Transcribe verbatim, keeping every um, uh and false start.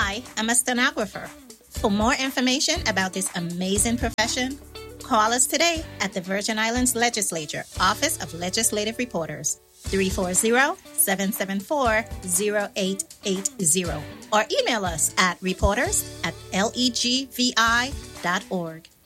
I am a stenographer. For more information about this amazing profession, call us today at the Virgin Islands Legislature, Office of Legislative Reporters, three four zero, seven seven four, zero eight eight zero, or email us at reporters at legvi dot org.